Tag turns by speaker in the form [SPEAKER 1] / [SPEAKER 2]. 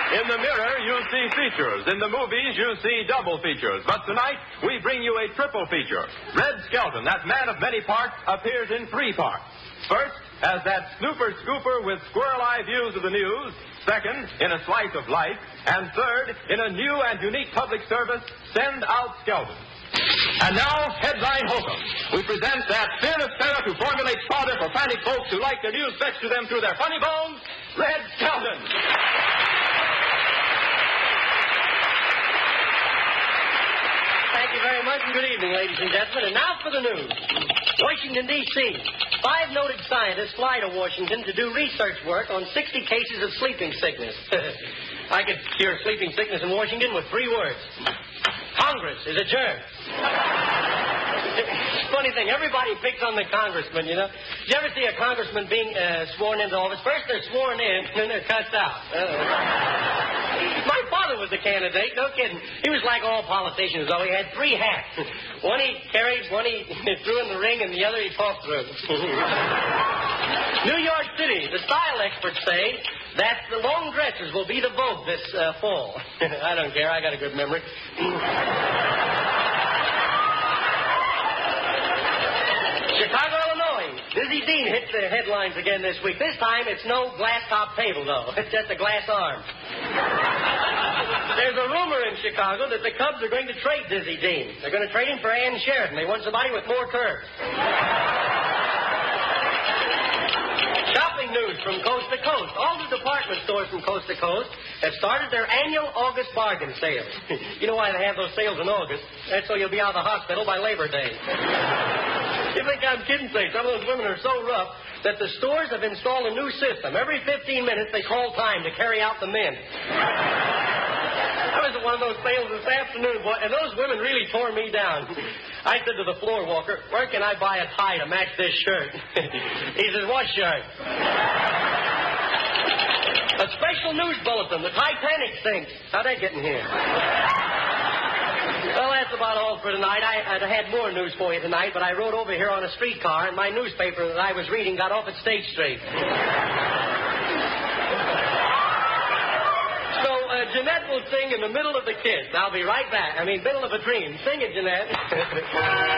[SPEAKER 1] In the mirror, you see features. In the movies, you see double features. But tonight, we bring you a triple feature. Red Skelton, that man of many parts, appears in 3 parts. First, as that snooper scooper with squirrel-eye views of the news. Second, in A Slice of Life. And third, in a new and unique public service, Send Out Skelton. And now, Headline Hokum. We present that fearless ferret who formulates fodder for frantic folks who like their news fetched to them through their funny bones, Red Skelton.
[SPEAKER 2] Thank you very much, and good evening, ladies and gentlemen. And now for the news. Washington, D.C. 5 noted scientists fly to Washington to do research work on 60 cases of sleeping sickness. I could cure sleeping sickness in Washington with 3 words. Congress is adjourned. Funny thing, everybody picks on the congressman, you know. Did you ever see a congressman being sworn into office? First they're sworn in, then they're cussed out. My father was a candidate, no kidding. He was like all politicians, though. He had 3 hats. One he carried, one he threw in the ring, and the other he talked through. New York City, the style experts say that the long dresses will be the vogue this fall. I don't care, I got a good memory. Chicago, Illinois. Dizzy Dean hits the headlines again this week. This time, it's no glass-top table, though. It's just a glass arm. There's a rumor in Chicago that the Cubs are going to trade Dizzy Dean. They're going to trade him for Ann Sheridan. They want somebody with more curves. Shopping news from coast to coast. All the department stores from coast to coast have started their annual August bargain sales. You know why they have those sales in August? That's so you'll be out of the hospital by Labor Day. You think I'm kidding, say? Some of those women are so rough that the stores have installed a new system. Every 15 minutes, they call time to carry out the men. I was at one of those sales this afternoon, boy, and those women really tore me down. I said to the floor walker, where can I buy a tie to match this shirt? He says, what shirt? A special news bulletin. The Titanic sinks. How'd that get in here? Well, that's about all for tonight. I had more news for you tonight, but I rode over here on a streetcar, and my newspaper that I was reading got off at State Street. So, Jeanette will sing in the middle of the kiss. I'll be right back. Middle of a dream. Sing it, Jeanette.